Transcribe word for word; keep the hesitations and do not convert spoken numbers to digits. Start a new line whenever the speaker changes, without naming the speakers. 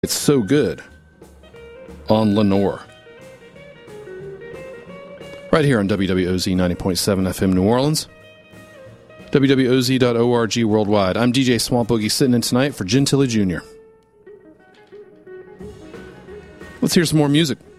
It's So Good on Lenore. Right here on W W O Z ninety point seven F M New Orleans. W W O Z dot org worldwide. I'm D J Swamp Boogie sitting in tonight for Gentilly Junior Let's hear some more music.